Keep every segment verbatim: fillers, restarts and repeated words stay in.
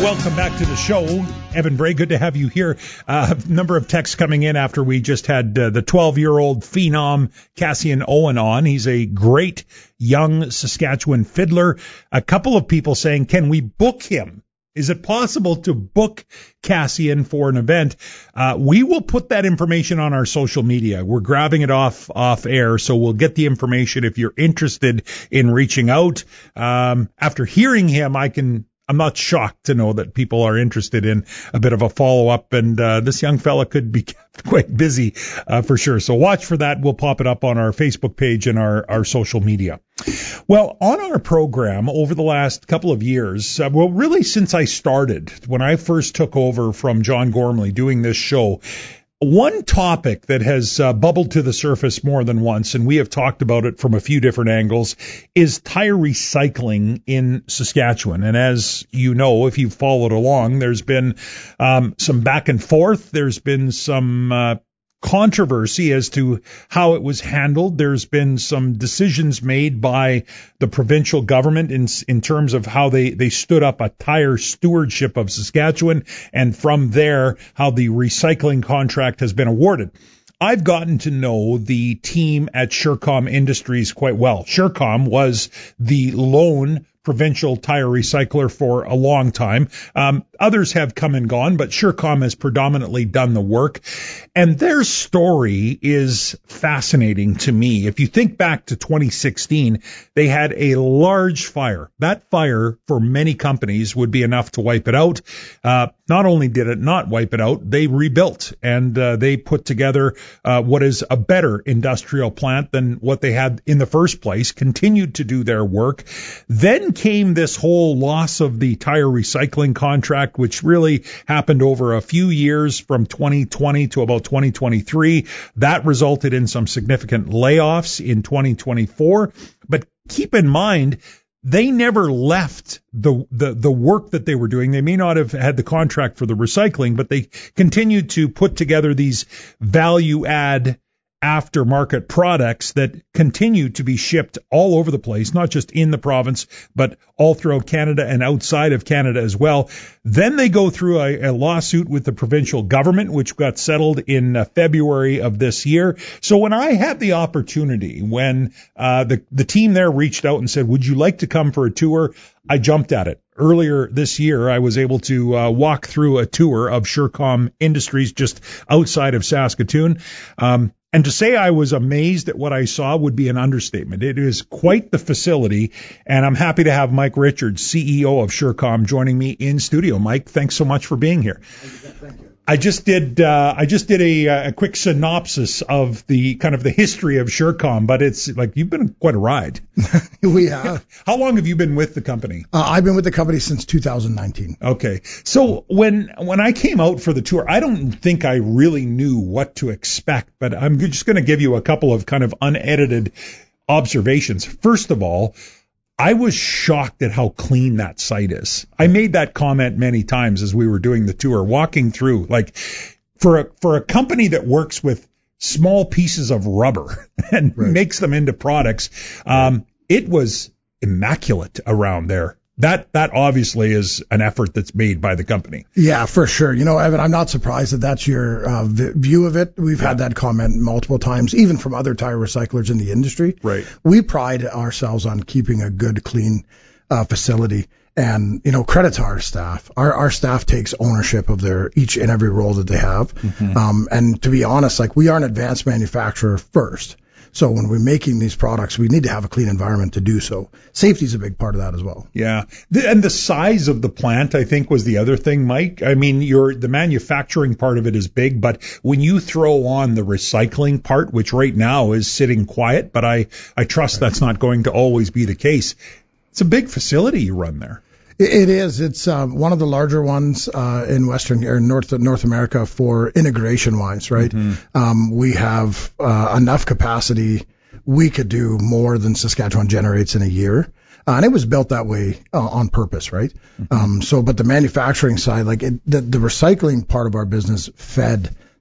Welcome back to the show. Evan Bray, good to have you here. A uh, number of texts coming in after we just had uh, the twelve-year-old phenom Cassian Owen on. He's a great young Saskatchewan fiddler. A couple of people saying, can we book him? Is it possible to book Cassian for an event? Uh, we will put that information on our social media. We're grabbing it off off air, so we'll get the information if you're interested in reaching out. Um, after hearing him, I can... I'm not shocked to know that people are interested in a bit of a follow-up, and uh, this young fella could be quite busy uh, for sure. So watch for that. We'll pop it up on our Facebook page and our, our social media. Well, on our program over the last couple of years, uh, well, really since I started, when I first took over from John Gormley doing this show, one topic that has uh, bubbled to the surface more than once, and we have talked about it from a few different angles, is tire recycling in Saskatchewan. And as you know, if you've followed along, there's been um, some back and forth. There's been some uh, controversy as to how it was handled. There's been some decisions made by the provincial government in in terms of how they, they stood up a tire stewardship of Saskatchewan, and from there, how the recycling contract has been awarded. I've gotten to know the team at Surecom Industries quite well. Surecom was the lone provincial tire recycler for a long time. Um, others have come and gone, but Surecom has predominantly done the work. And their story is fascinating to me. If you think back to twenty sixteen, they had a large fire. That fire for many companies would be enough to wipe it out. Uh, not only did it not wipe it out, they rebuilt and uh, they put together uh, what is a better industrial plant than what they had in the first place, continued to do their work. Then came this whole loss of the tire recycling contract, which really happened over a few years from twenty twenty to about twenty twenty-three. That resulted in some significant layoffs in twenty twenty-four. But keep in mind, they never left the, the, the work that they were doing. They may not have had the contract for the recycling, but they continued to put together these value add aftermarket products that continue to be shipped all over the place, not just in the province, but all throughout Canada and outside of Canada as well. Then they go through a, a lawsuit with the provincial government, which got settled in uh, February of this year. So when I had the opportunity, when uh, the, the team there reached out and said, would you like to come for a tour? I jumped at it. Earlier this year, I was able to uh, walk through a tour of Surecom Industries just outside of Saskatoon. Um, And to say I was amazed at what I saw would be an understatement. It is quite the facility, and I'm happy to have Mike Richards, C E O of Surecom, joining me in studio. Mike, thanks so much for being here. Thank you. I just did uh, I just did a, a quick synopsis of the kind of the history of Surecom, but it's like you've been quite a ride. We have. How long have you been with the company? Uh, I've been with the company since two thousand nineteen. Okay. So when when I came out for the tour, I don't think I really knew what to expect, but I'm just going to give you a couple of kind of unedited observations. First of all, I was shocked at how clean that site is. I made that comment many times as we were doing the tour, walking through, like for a, for a company that works with small pieces of rubber and right. makes them into products. Um, it was immaculate around there. That that obviously is an effort that's made by the company. Yeah, for sure. You know, Evan, I'm not surprised that that's your uh, v- view of it. We've yeah. had that comment multiple times, even from other tire recyclers in the industry. Right. We pride ourselves on keeping a good, clean uh, facility. And, you know, credit to our staff. Our our staff takes ownership of their each and every role that they have. Mm-hmm. Um, and to be honest, like, we are an advanced manufacturer first. So when we're making these products, we need to have a clean environment to do so. Safety is a big part of that as well. Yeah. The, and the size of the plant, I think, was the other thing, Mike. I mean, your the manufacturing part of it is big, but when you throw on the recycling part, which right now is sitting quiet, but I, I trust right. that's not going to always be the case. It's a big facility you run there. It is. It's um, one of the larger ones uh, in Western or North North America for integration wise, right? Mm-hmm. Um, we have uh, enough capacity. We could do more than Saskatchewan generates in a year. Uh, and it was built that way uh, on purpose, right? Mm-hmm. Um, so, but the manufacturing side, like it, the, the recycling part of our business fed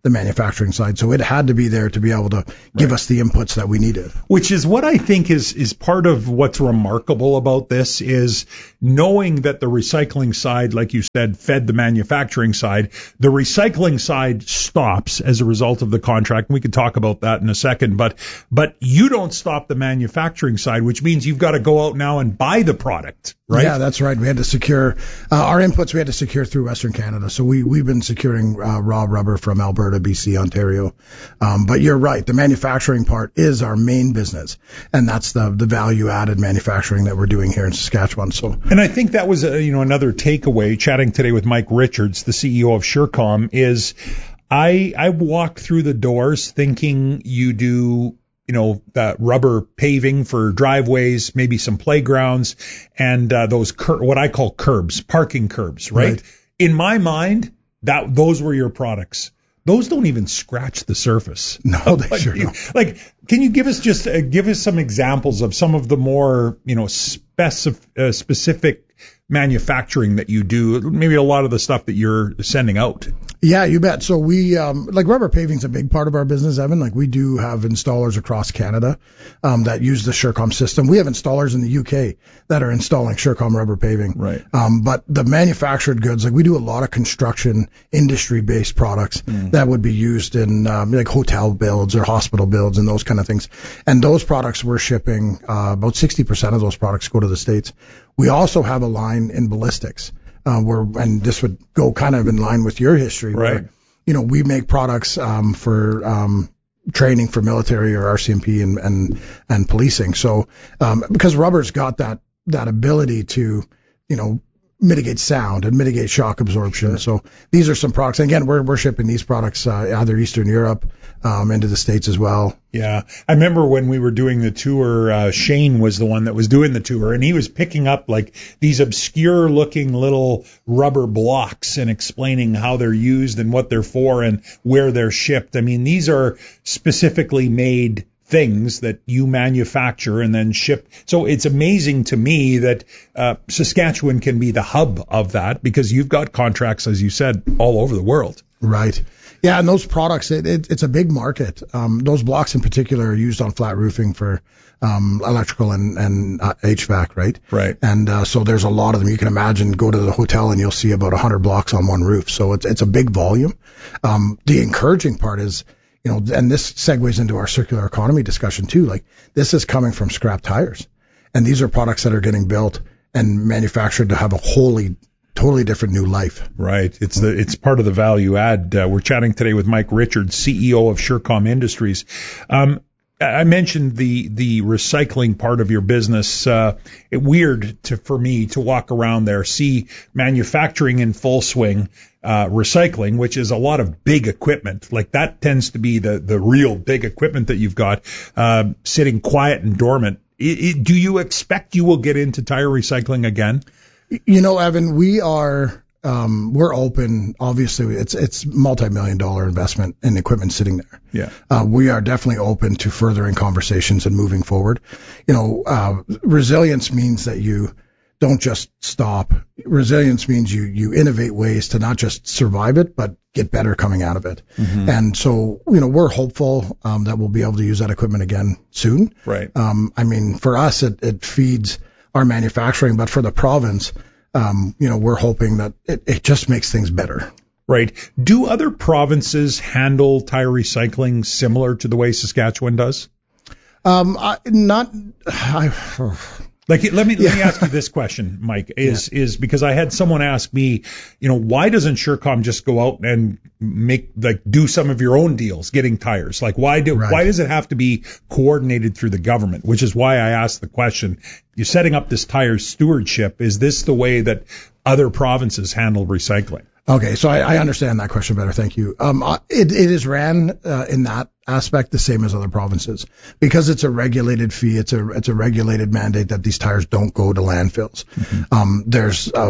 the manufacturing side. So it had to be there to be able to give Right. us the inputs that we needed. Which is what I think is is part of what's remarkable about this is knowing that the recycling side, like you said, fed the manufacturing side. The recycling side stops as a result of the contract, and we can talk about that in a second. But but you don't stop the manufacturing side, which means you've got to go out now and buy the product, right? Yeah, that's right. We had to secure uh, our inputs. We had to secure through Western Canada. So we we've been securing uh, raw rubber from Alberta, B C, Ontario. Um, but you're right. The manufacturing part is our main business, and that's the the value added manufacturing that we're doing here in Saskatchewan. So, And I think that was a, you know another takeaway. Chatting today with Mike Richards, the C E O of Surecom, is I I walked through the doors thinking you do you know that rubber paving for driveways, maybe some playgrounds, and uh, those cur- what I call curbs, parking curbs, right? Right. In my mind, that those were your products. Those don't even scratch the surface. No, they Like, sure you- don't. Like, can you give us just uh, give us some examples of some of the more you know specific uh, specific manufacturing that you do? Maybe a lot of the stuff that you're sending out. Yeah, you bet. So we, um, like rubber paving is a big part of our business, Evan. Like we do have installers across Canada, um, that use the Surecom system. We have installers in the U K that are installing Surecom rubber paving. Right. Um, but the manufactured goods, like we do a lot of construction industry based products Mm. that would be used in, um, like hotel builds or hospital builds and those kind of things. And those products we're shipping, uh, about sixty percent of those products go to the States. We also have a line in ballistics. Uh, where, and this would go kind of in line with your history, Right. where, you know, we make products, um, for, um, training for military or R C M P and, and, and policing. So, um, because rubber's got that, that ability to, you know, mitigate sound and mitigate shock absorption. Sure. So these are some products. And again, we're, we're shipping these products, uh, either Eastern Europe, um, into the States as well. Yeah, I remember when we were doing the tour, uh, Shane was the one that was doing the tour, and he was picking up like these obscure looking little rubber blocks and explaining how they're used and what they're for and where they're shipped. I mean, these are specifically made things that you manufacture and then ship. So it's amazing to me that uh, Saskatchewan can be the hub of that, because you've got contracts, as you said, all over the world. Right. Yeah, and those products, it, it, it's a big market. Um, those blocks in particular are used on flat roofing for um, electrical and, and uh, H V A C, right? Right. And uh, so there's a lot of them. You can imagine, go to the hotel and you'll see about one hundred blocks on one roof. So it's it's a big volume. Um, the encouraging part is, you know, and this segues into our circular economy discussion too. Like this is coming from scrap tires, and these are products that are getting built and manufactured to have a wholly totally different new life. Right. It's the it's part of the value add. Uh, we're chatting today with Mike Richards, C E O of Surecom Industries. Um, I mentioned the the recycling part of your business. Uh, it weird to for me to walk around there, see manufacturing in full swing, uh, recycling, which is a lot of big equipment. Like that tends to be the the real big equipment that you've got uh, sitting quiet and dormant. It, it, do you expect you will get into tire recycling again? You know, Evan, we are, um, we're open. Obviously, it's, it's multi-million dollar investment in equipment sitting there. Yeah. Uh, we are definitely open to furthering conversations and moving forward. You know, uh, resilience means that you don't just stop. Resilience means you, you innovate ways to not just survive it, but get better coming out of it. Mm-hmm. And so, you know, we're hopeful, um, that we'll be able to use that equipment again soon. Right. Um, I mean, for us, it, it feeds our manufacturing, but for the province, um, you know, we're hoping that it, it just makes things better. Right. Do other provinces handle tire recycling similar to the way Saskatchewan does? Um, I, not, I, Like, let me, let me ask you this question, Mike, is, yeah. is because I had someone ask me, you know, why doesn't Surecom just go out and make, like, do some of your own deals getting tires? Like, why do, right. why does it have to be coordinated through the government? Which is why I asked the question. You're setting up this tire stewardship. Is this the way that other provinces handle recycling? Okay, so I, I understand that question better. Thank you. Um, it, it is ran uh, in that aspect the same as other provinces because it's a regulated fee. It's a it's a regulated mandate that these tires don't go to landfills. Mm-hmm. Um, there's a,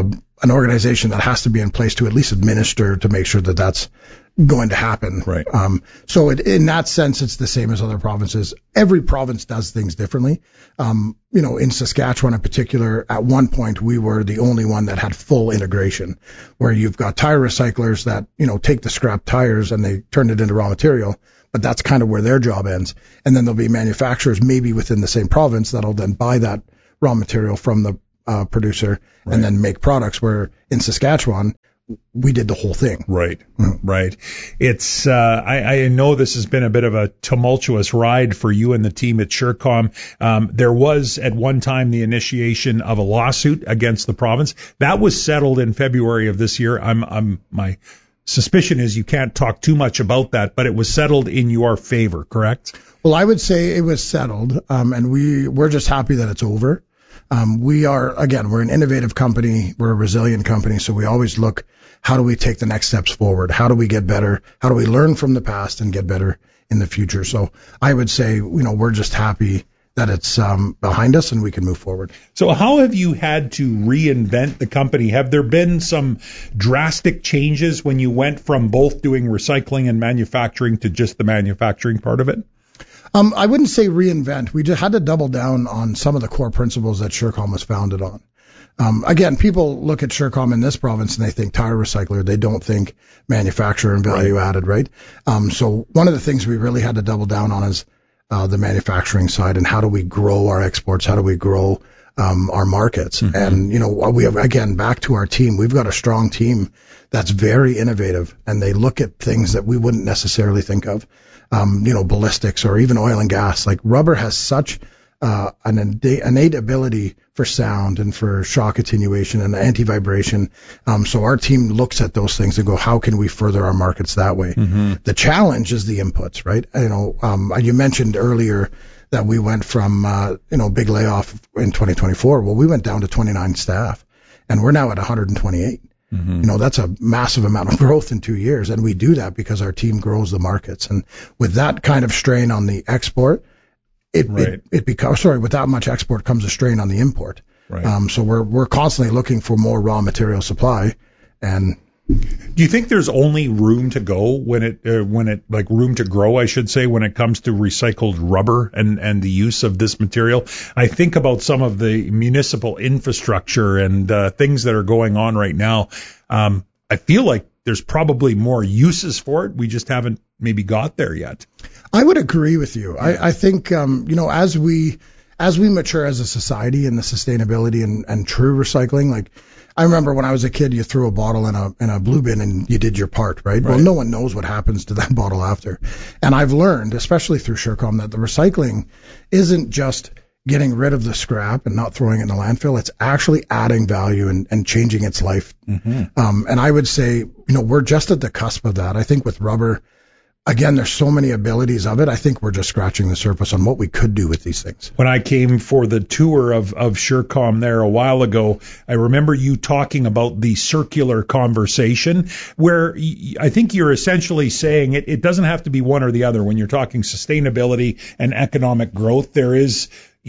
an organization that has to be in place to at least administer to make sure that that's going to happen. Right. Um, so it, in that sense, it's the same as other provinces. Every province does things differently. Um, you know, in Saskatchewan in particular, at one point we were the only one that had full integration, where you've got tire recyclers that, you know, take the scrap tires and they turn it into raw material, but that's kind of where their job ends. And then there'll be manufacturers maybe within the same province that'll then buy that raw material from the uh, producer right. and then make products, where in Saskatchewan, we did the whole thing. Right, mm-hmm. right. It's, uh, I, I know this has been a bit of a tumultuous ride for you and the team at SureCom. Um, there was at one time the initiation of a lawsuit against the province. That was settled in February of this year. I'm, I'm, my suspicion is you can't talk too much about that, but it was settled in your favor, correct? Well, I would say it was settled, um, and we, we're just happy that it's over. Um, we are, again, we're an innovative company. We're a resilient company. So we always look, how do we take the next steps forward? How do we get better? How do we learn from the past and get better in the future? So I would say, you know, we're just happy that it's um, behind us and we can move forward. So how have you had to reinvent the company? Have there been some drastic changes when you went from both doing recycling and manufacturing to just the manufacturing part of it? Um, I wouldn't say reinvent. We just had to double down on some of the core principles that SureCom was founded on. Um, again, people look at SureCom in this province and they think tire recycler. They don't think manufacturer and value right. added, right? Um, so one of the things we really had to double down on is uh, the manufacturing side, and how do we grow our exports? How do we grow um, our markets? Mm-hmm. And, you know, we have, again, back to our team, we've got a strong team that's very innovative, and they look at things that we wouldn't necessarily think of. Um, you know, ballistics or even oil and gas. Like rubber has such uh, an innate ability for sound and for shock attenuation and anti-vibration. Um, so our team looks at those things and go, how can we further our markets that way? Mm-hmm. The challenge is the inputs, right? You know, um, you mentioned earlier that we went from, uh, you know, big layoff in twenty twenty-four. Well, we went down to twenty-nine staff, and we're now at one hundred twenty-eight. Mm-hmm. You know, that's a massive amount of growth in two years. And we do that because our team grows the markets. And with that kind of strain on the export, it, right. it, it becomes, sorry, with that much export comes a strain on the import. Right. Um, so we're, we're constantly looking for more raw material supply. And do you think there's only room to go when it, uh, when it, like room to grow, I should say, when it comes to recycled rubber and, and the use of this material? I think about some of the municipal infrastructure and uh, things that are going on right now. Um, I feel like there's probably more uses for it. We just haven't maybe got there yet. I would agree with you. I, I think, um, you know, as we, as we mature as a society in the sustainability and, and true recycling, like, I remember when I was a kid, you threw a bottle in a in a blue bin and you did your part, right? right? Well, no one knows what happens to that bottle after. And I've learned, especially through SureCom, that the recycling isn't just getting rid of the scrap and not throwing it in the landfill. It's actually adding value and, and changing its life. Mm-hmm. Um, and I would say, you know, we're just at the cusp of that. I think with rubber, again, there's so many abilities of it. I think we're just scratching the surface on what we could do with these things. When I came for the tour of, of SureCom there a while ago, I remember you talking about the circular conversation, where I think you're essentially saying it, it doesn't have to be one or the other. When you're talking sustainability and economic growth, there is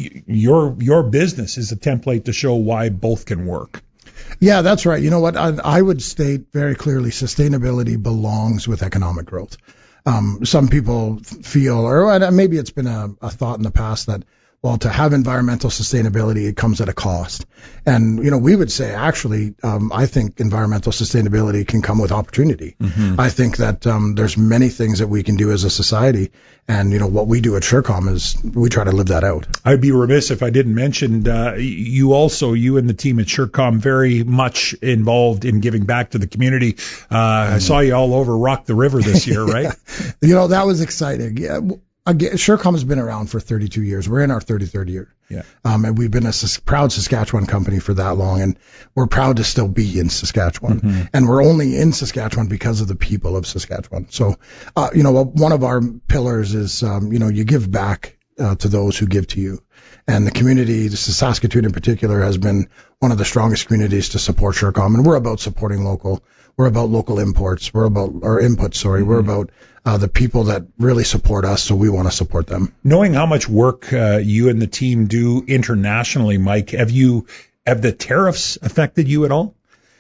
your your business is a template to show why both can work. Yeah, that's right. You know what? I, I would state very clearly, sustainability belongs with economic growth. Um, some people feel, or maybe it's been a, a thought in the past that, well, to have environmental sustainability, it comes at a cost. And, you know, we would say, actually, um, I think environmental sustainability can come with opportunity. Mm-hmm. I think that um, there's many things that we can do as a society. And, you know, what we do at SureCom is we try to live that out. I'd be remiss if I didn't mention uh, you also, you and the team at SureCom, very much involved in giving back to the community. Uh, mm-hmm. I saw you all over Rock the River this year, right? Yeah. You know, that was exciting. Yeah. Again, SureCom has been around for thirty-two years. We're in our thirty-third year. Yeah. Um, and we've been a sus- proud Saskatchewan company for that long, and we're proud to still be in Saskatchewan. Mm-hmm. And we're only in Saskatchewan because of the people of Saskatchewan. So, uh, you know, one of our pillars is, um, you know, you give back uh, to those who give to you. And the community, the Saskatoon in particular, has been one of the strongest communities to support SureCom. And we're about supporting local. We're about local imports. We're about, or inputs, sorry. Mm-hmm. We're about uh, the people that really support us, so we want to support them. Knowing how much work uh, you and the team do internationally, Mike, have you, have the tariffs affected you at all?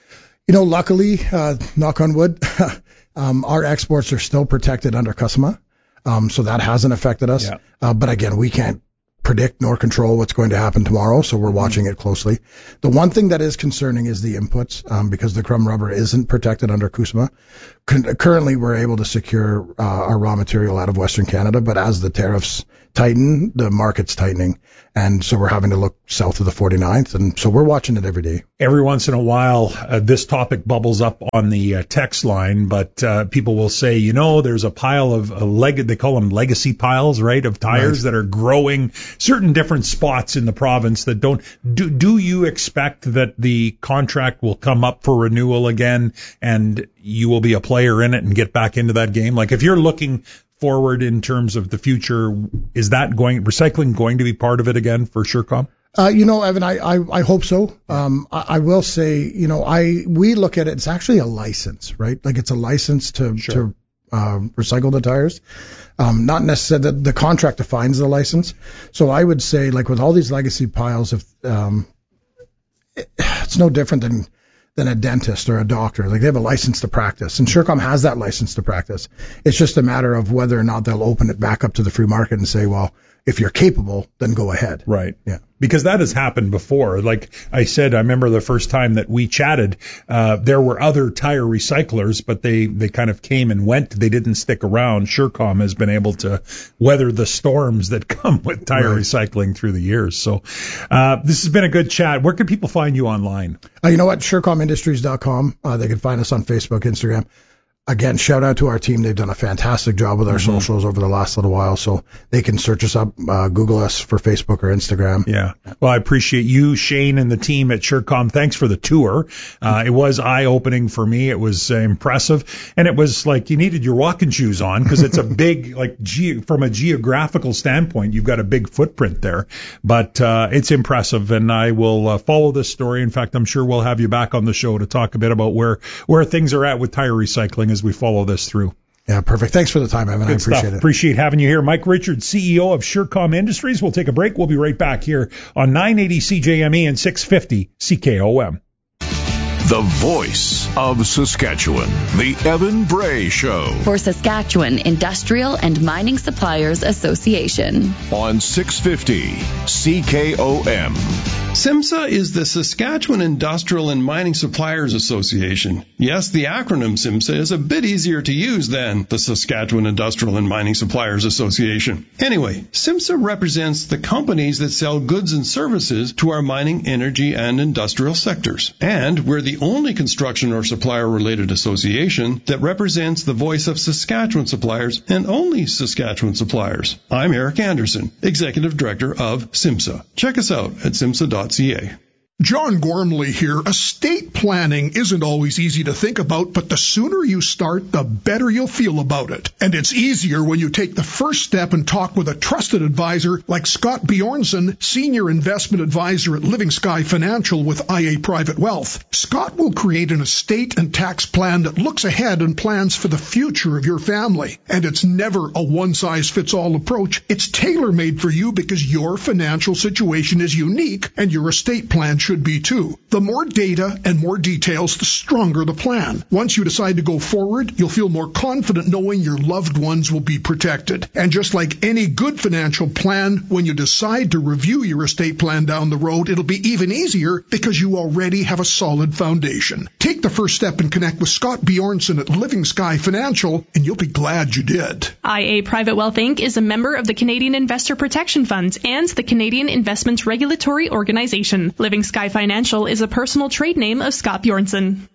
You know, luckily, uh, knock on wood, um, our exports are still protected under CUSMA. Um, so that hasn't affected us. Yeah. Uh, but again, we can't predict nor control what's going to happen tomorrow. So we're watching it closely. The one thing that is concerning is the inputs, um, because the crumb rubber isn't protected under CUSMA. Con- currently, we're able to secure uh, our raw material out of Western Canada, but as the tariffs tighten, the market's tightening. And so we're having to look south of the forty-ninth. And so we're watching it every day. Every once in a while, uh, this topic bubbles up on the uh, text line, but uh, people will say, you know, there's a pile of uh, leg- they call them legacy piles, right, of tires right. that are growing certain different spots in the province that don't. Do, do you expect that the contract will come up for renewal again and you will be a player in it and get back into that game? Like if you're looking forward in terms of the future, is that going, recycling going to be part of it again for SureCom? Uh, you know, Evan, I, I, I hope so. Um, I, I will say, you know, I, we look at it, it's actually a license, right? Like it's a license to, sure. to, uh, recycle the tires. Um, not necessarily the, the contract defines the license. So I would say like with all these legacy piles of, um, it, it's no different than, than a dentist or a doctor. Like they have a license to practice, and SureCom has that license to practice. It's just a matter of whether or not they'll open it back up to the free market and say, well, if you're capable, then go ahead. Right. Yeah. Because that has happened before. Like I said, I remember the first time that we chatted, uh, there were other tire recyclers, but they, they kind of came and went. They didn't stick around. SureCom has been able to weather the storms that come with tire right. recycling through the years. So, uh, this has been a good chat. Where can people find you online? Uh, you know what? SureCom Industries dot com. Uh, they can find us on Facebook, Instagram. Again, shout out to our team. They've done a fantastic job with our mm-hmm. socials over the last little while. So they can search us up, uh, Google us for Facebook or Instagram. Yeah. Well, I appreciate you, Shane, and the team at SureCom. Thanks for the tour. Uh, it was eye-opening for me. It was uh, impressive. And it was like you needed your walking shoes on because it's a big, like ge- from a geographical standpoint, you've got a big footprint there. But uh, it's impressive. And I will uh, follow this story. In fact, I'm sure we'll have you back on the show to talk a bit about where, where things are at with tire recycling as we follow this through. Yeah, perfect. Thanks for the time, Evan. Good I appreciate stuff. it. Appreciate having you here. Mike Richards, C E O of SureCom Industries. We'll take a break. We'll be right back here on nine eighty C J M E and six fifty C K O M. The voice of Saskatchewan, the Evan Bray Show. For Saskatchewan Industrial and Mining Suppliers Association. On six fifty C K O M. SIMSA is the Saskatchewan Industrial and Mining Suppliers Association. Yes, the acronym SIMSA is a bit easier to use than the Saskatchewan Industrial and Mining Suppliers Association. Anyway, SIMSA represents the companies that sell goods and services to our mining, energy, and industrial sectors. And we're the only construction or supplier-related association that represents the voice of Saskatchewan suppliers and only Saskatchewan suppliers. I'm Eric Anderson, Executive Director of SIMSA. Check us out at simsa dot c a. John Gormley here. Estate planning isn't always easy to think about, but the sooner you start, the better you'll feel about it. And it's easier when you take the first step and talk with a trusted advisor like Scott Bjornson, Senior Investment Advisor at Living Sky Financial with I A Private Wealth. Scott will create an estate and tax plan that looks ahead and plans for the future of your family. And it's never a one-size-fits-all approach. It's tailor-made for you because your financial situation is unique and your estate plan should be too. The more data and more details, the stronger the plan. Once you decide to go forward, you'll feel more confident knowing your loved ones will be protected. And just like any good financial plan, when you decide to review your estate plan down the road, it'll be even easier because you already have a solid foundation. Take the first step and connect with Scott Bjornson at Living Sky Financial, and you'll be glad you did. I A Private Wealth Incorporated is a member of the Canadian Investor Protection Funds and the Canadian Investments Regulatory Organization. Living Sky Financial is a personal trade name of Scott Bjornson.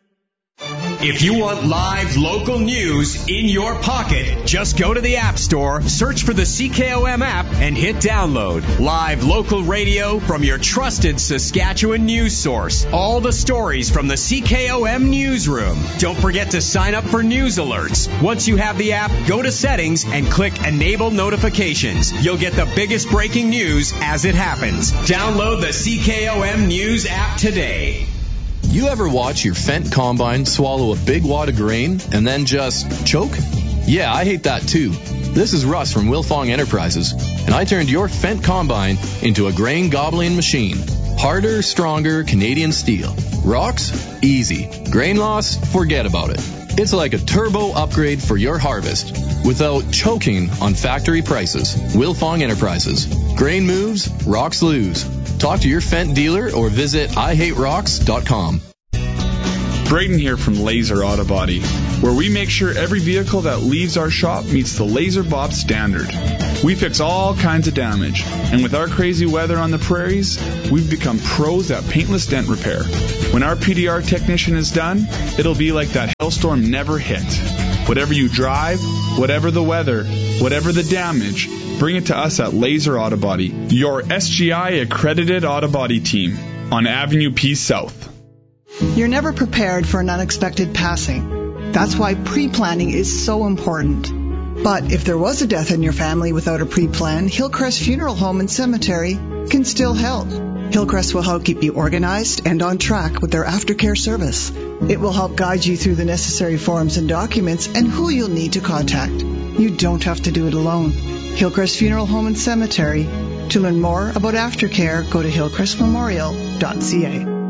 If you want live local news in your pocket, just go to the App Store, search for the C K O M app, and hit download. Live local radio from your trusted Saskatchewan news source. All the stories from the C K O M newsroom. Don't forget to sign up for news alerts. Once you have the app, go to settings and click Enable Notifications. You'll get the biggest breaking news as it happens. Download the C K O M News app today. You ever watch your Fendt combine swallow a big wad of grain and then just choke? Yeah, I hate that too. This is Russ from Wilfong Enterprises, and I turned your Fendt combine into a grain gobbling machine. Harder, stronger Canadian steel. Rocks? Easy. Grain loss? Forget about it. It's like a turbo upgrade for your harvest without choking on factory prices. Wilfong Enterprises. Grain moves, rocks lose. Talk to your Fendt dealer or visit I hate rocks dot com. Braden here from Laser Auto Body, where we make sure every vehicle that leaves our shop meets the Laser Bob standard. We fix all kinds of damage, and with our crazy weather on the prairies, we've become pros at paintless dent repair. When our P D R technician is done, it'll be like that hailstorm never hit. Whatever you drive, whatever the weather, whatever the damage, bring it to us at Laser Auto Body, your S G I accredited auto body team on Avenue P South. You're never prepared for an unexpected passing. That's why pre-planning is so important. But if there was a death in your family without a pre-plan, Hillcrest Funeral Home and Cemetery can still help. Hillcrest will help keep you organized and on track with their aftercare service. It will help guide you through the necessary forms and documents and who you'll need to contact. You don't have to do it alone. Hillcrest Funeral Home and Cemetery. To learn more about aftercare, go to hillcrest memorial dot c a.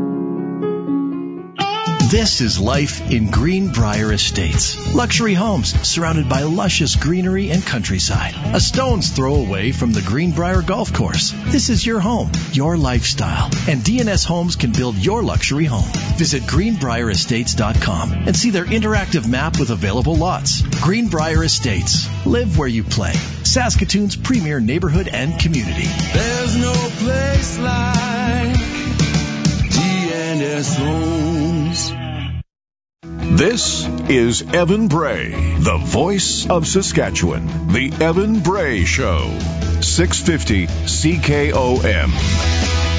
This is life in Greenbrier Estates. Luxury homes surrounded by luscious greenery and countryside. A stone's throw away from the Greenbrier Golf Course. This is your home, your lifestyle. And D N S Homes can build your luxury home. Visit greenbrier estates dot com and see their interactive map with available lots. Greenbrier Estates. Live where you play. Saskatoon's premier neighborhood and community. There's no place like D N S Homes. This is Evan Bray, the voice of Saskatchewan. The Evan Bray Show. six fifty C K O M.